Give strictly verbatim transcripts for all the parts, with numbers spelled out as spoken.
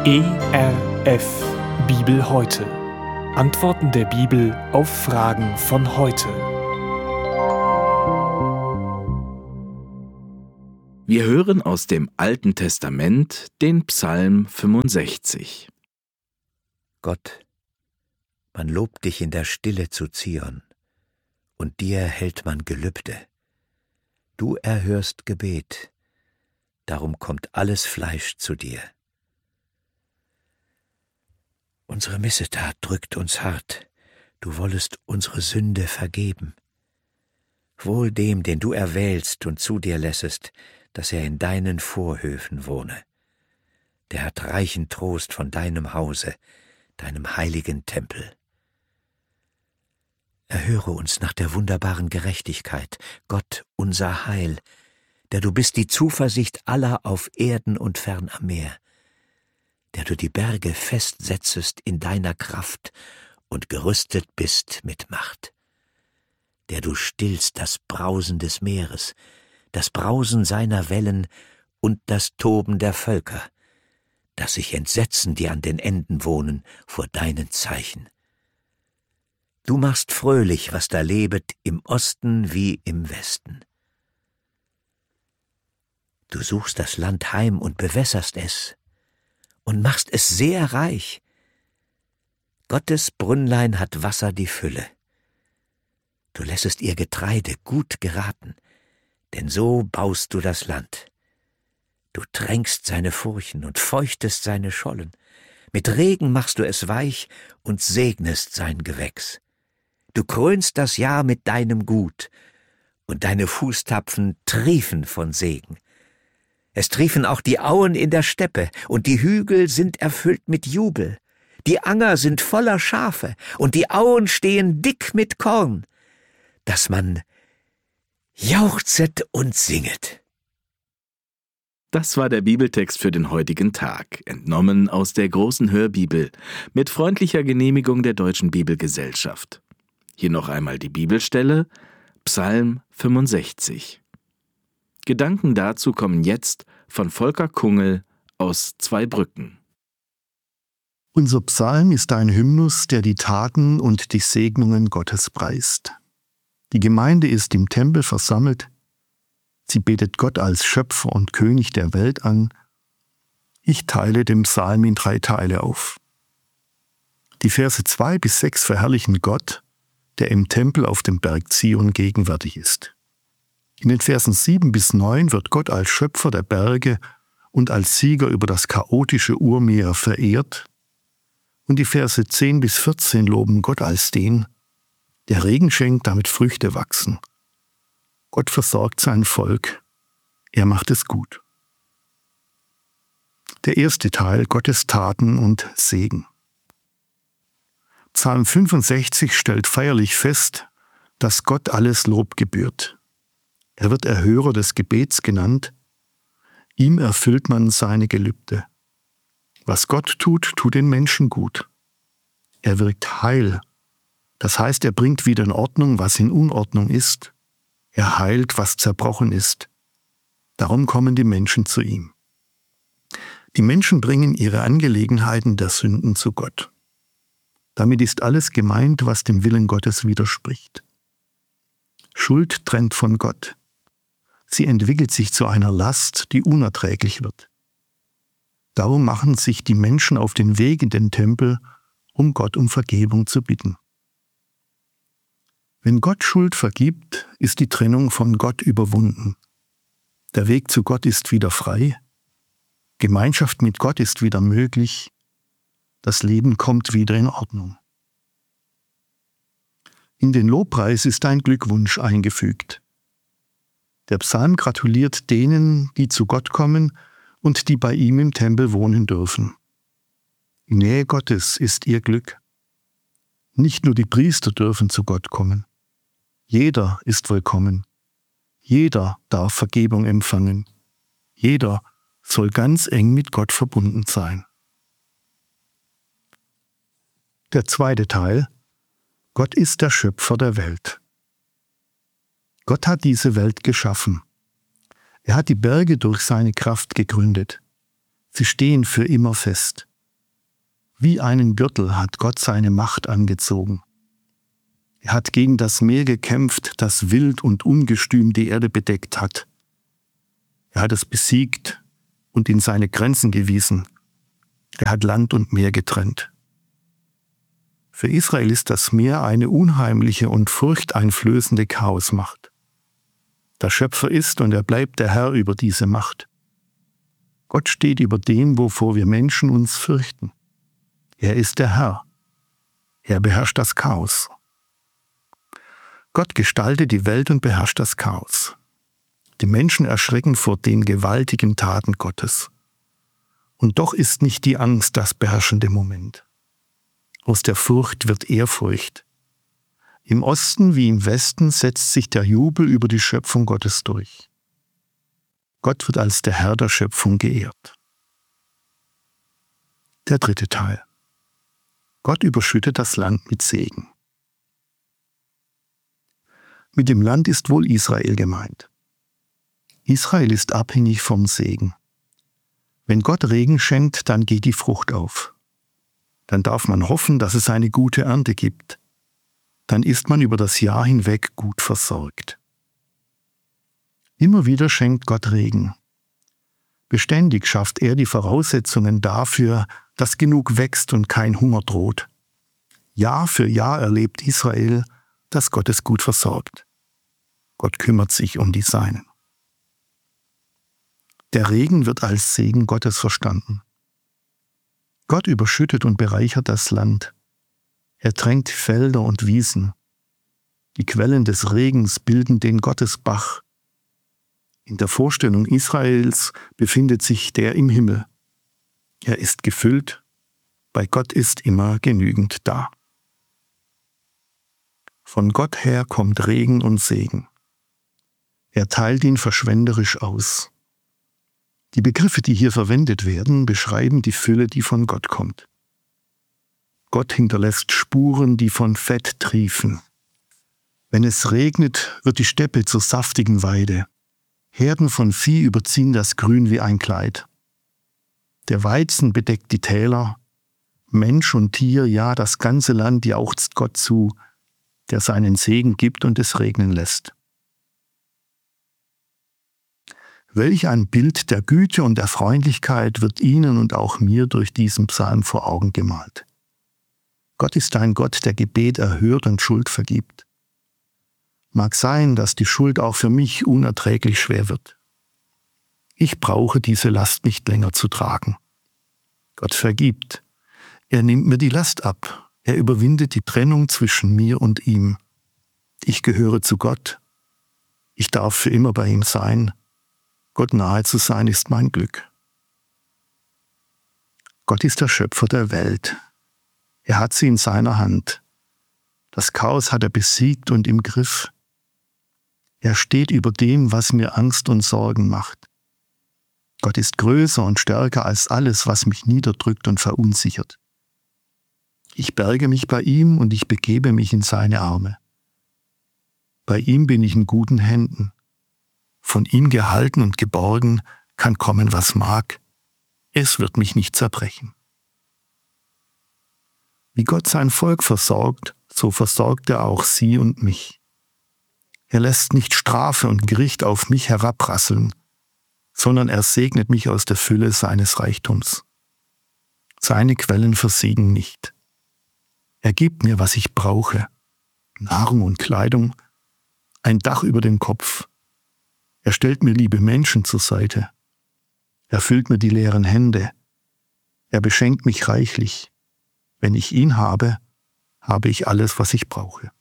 E R F Bibel heute. Antworten der Bibel auf Fragen von heute. Wir hören aus dem Alten Testament den Psalm fünfundsechzig. Gott, man lobt dich in der Stille zu Zion, und dir hält man Gelübde. Du erhörst Gebet, darum kommt alles Fleisch zu dir. Unsere Missetat drückt uns hart, du wollest unsere Sünde vergeben. Wohl dem, den du erwählst und zu dir lässest, dass er in deinen Vorhöfen wohne. Der hat reichen Trost von deinem Hause, deinem heiligen Tempel. Erhöre uns nach der wunderbaren Gerechtigkeit, Gott, unser Heil, der du bist die Zuversicht aller auf Erden und fern am Meer, der du die Berge festsetzest in deiner Kraft und gerüstet bist mit Macht, der du stillst das Brausen des Meeres, das Brausen seiner Wellen und das Toben der Völker, dass sich entsetzen, die an den Enden wohnen, vor deinen Zeichen. Du machst fröhlich, was da lebet, im Osten wie im Westen. Du suchst das Land heim und bewässerst es und machst es sehr reich. Gottes Brünnlein hat Wasser die Fülle. Du lässest ihr Getreide gut geraten, denn so baust du das Land. Du tränkst seine Furchen und feuchtest seine Schollen. Mit Regen machst du es weich und segnest sein Gewächs. Du krönst das Jahr mit deinem Gut, und deine Fußtapfen triefen von Segen. Es triefen auch die Auen in der Steppe, und die Hügel sind erfüllt mit Jubel. Die Anger sind voller Schafe, und die Auen stehen dick mit Korn, dass man jauchzet und singet. Das war der Bibeltext für den heutigen Tag, entnommen aus der großen Hörbibel, mit freundlicher Genehmigung der Deutschen Bibelgesellschaft. Hier noch einmal die Bibelstelle, Psalm fünfundsechzig. Gedanken dazu kommen jetzt von Volker Kungel aus Zweibrücken. Unser Psalm ist ein Hymnus, der die Taten und die Segnungen Gottes preist. Die Gemeinde ist im Tempel versammelt. Sie betet Gott als Schöpfer und König der Welt an. Ich teile den Psalm in drei Teile auf. Die Verse zwei bis sechs verherrlichen Gott, der im Tempel auf dem Berg Zion gegenwärtig ist. In den Versen sieben bis neun wird Gott als Schöpfer der Berge und als Sieger über das chaotische Urmeer verehrt. Und die Verse zehn bis vierzehn loben Gott als den, der Regen schenkt, damit Früchte wachsen. Gott versorgt sein Volk, er macht es gut. Der erste Teil, Gottes Taten und Segen. Psalm fünfundsechzig stellt feierlich fest, dass Gott alles Lob gebührt. Er wird Erhörer des Gebets genannt. Ihm erfüllt man seine Gelübde. Was Gott tut, tut den Menschen gut. Er wirkt Heil. Das heißt, er bringt wieder in Ordnung, was in Unordnung ist. Er heilt, was zerbrochen ist. Darum kommen die Menschen zu ihm. Die Menschen bringen ihre Angelegenheiten der Sünden zu Gott. Damit ist alles gemeint, was dem Willen Gottes widerspricht. Schuld trennt von Gott. Sie entwickelt sich zu einer Last, die unerträglich wird. Darum machen sich die Menschen auf den Weg in den Tempel, um Gott um Vergebung zu bitten. Wenn Gott Schuld vergibt, ist die Trennung von Gott überwunden. Der Weg zu Gott ist wieder frei. Gemeinschaft mit Gott ist wieder möglich. Das Leben kommt wieder in Ordnung. In den Lobpreis ist ein Glückwunsch eingefügt. Der Psalm gratuliert denen, die zu Gott kommen und die bei ihm im Tempel wohnen dürfen. Die Nähe Gottes ist ihr Glück. Nicht nur die Priester dürfen zu Gott kommen. Jeder ist willkommen. Jeder darf Vergebung empfangen. Jeder soll ganz eng mit Gott verbunden sein. Der zweite Teil. Gott ist der Schöpfer der Welt. Gott hat diese Welt geschaffen. Er hat die Berge durch seine Kraft gegründet. Sie stehen für immer fest. Wie einen Gürtel hat Gott seine Macht angezogen. Er hat gegen das Meer gekämpft, das wild und ungestüm die Erde bedeckt hat. Er hat es besiegt und in seine Grenzen gewiesen. Er hat Land und Meer getrennt. Für Israel ist das Meer eine unheimliche und furchteinflößende Chaosmacht. Der Schöpfer ist und er bleibt der Herr über diese Macht. Gott steht über dem, wovor wir Menschen uns fürchten. Er ist der Herr. Er beherrscht das Chaos. Gott gestaltet die Welt und beherrscht das Chaos. Die Menschen erschrecken vor den gewaltigen Taten Gottes. Und doch ist nicht die Angst das beherrschende Moment. Aus der Furcht wird Ehrfurcht. Im Osten wie im Westen setzt sich der Jubel über die Schöpfung Gottes durch. Gott wird als der Herr der Schöpfung geehrt. Der dritte Teil. Gott überschüttet das Land mit Segen. Mit dem Land ist wohl Israel gemeint. Israel ist abhängig vom Segen. Wenn Gott Regen schenkt, dann geht die Frucht auf. Dann darf man hoffen, dass es eine gute Ernte gibt. Dann ist man über das Jahr hinweg gut versorgt. Immer wieder schenkt Gott Regen. Beständig schafft er die Voraussetzungen dafür, dass genug wächst und kein Hunger droht. Jahr für Jahr erlebt Israel, dass Gott es gut versorgt. Gott kümmert sich um die Seinen. Der Regen wird als Segen Gottes verstanden. Gott überschüttet und bereichert das Land. Er tränkt Felder und Wiesen. Die Quellen des Regens bilden den Gottesbach. In der Vorstellung Israels befindet sich der im Himmel. Er ist gefüllt, bei Gott ist immer genügend da. Von Gott her kommt Regen und Segen. Er teilt ihn verschwenderisch aus. Die Begriffe, die hier verwendet werden, beschreiben die Fülle, die von Gott kommt. Gott hinterlässt Spuren, die von Fett triefen. Wenn es regnet, wird die Steppe zur saftigen Weide. Herden von Vieh überziehen das Grün wie ein Kleid. Der Weizen bedeckt die Täler. Mensch und Tier, ja, das ganze Land jauchzt Gott zu, der seinen Segen gibt und es regnen lässt. Welch ein Bild der Güte und der Freundlichkeit wird Ihnen und auch mir durch diesen Psalm vor Augen gemalt. Gott ist ein Gott, der Gebet erhört und Schuld vergibt. Mag sein, dass die Schuld auch für mich unerträglich schwer wird. Ich brauche diese Last nicht länger zu tragen. Gott vergibt. Er nimmt mir die Last ab. Er überwindet die Trennung zwischen mir und ihm. Ich gehöre zu Gott. Ich darf für immer bei ihm sein. Gott nahe zu sein ist mein Glück. Gott ist der Schöpfer der Welt. Er hat sie in seiner Hand. Das Chaos hat er besiegt und im Griff. Er steht über dem, was mir Angst und Sorgen macht. Gott ist größer und stärker als alles, was mich niederdrückt und verunsichert. Ich berge mich bei ihm und ich begebe mich in seine Arme. Bei ihm bin ich in guten Händen. Von ihm gehalten und geborgen, kann kommen, was mag. Es wird mich nicht zerbrechen. Wie Gott sein Volk versorgt, so versorgt er auch sie und mich. Er lässt nicht Strafe und Gericht auf mich herabrasseln, sondern er segnet mich aus der Fülle seines Reichtums. Seine Quellen versiegen nicht. Er gibt mir, was ich brauche, Nahrung und Kleidung, ein Dach über dem Kopf. Er stellt mir liebe Menschen zur Seite. Er füllt mir die leeren Hände. Er beschenkt mich reichlich. Wenn ich ihn habe, habe ich alles, was ich brauche.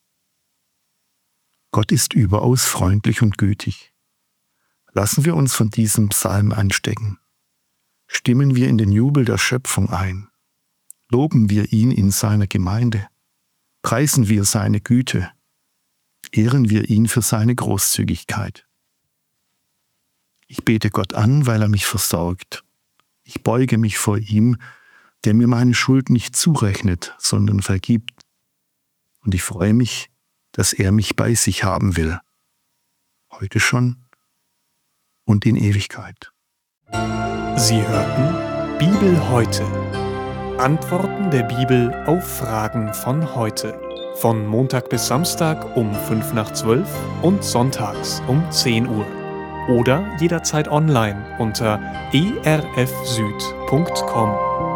Gott ist überaus freundlich und gütig. Lassen wir uns von diesem Psalm anstecken. Stimmen wir in den Jubel der Schöpfung ein. Loben wir ihn in seiner Gemeinde. Preisen wir seine Güte. Ehren wir ihn für seine Großzügigkeit. Ich bete Gott an, weil er mich versorgt. Ich beuge mich vor ihm, der mir meine Schuld nicht zurechnet, sondern vergibt. Und ich freue mich, dass er mich bei sich haben will. Heute schon und in Ewigkeit. Sie hörten Bibel heute. Antworten der Bibel auf Fragen von heute. Von Montag bis Samstag um fünf nach zwölf und sonntags um zehn Uhr. Oder jederzeit online unter e r f süd punkt com.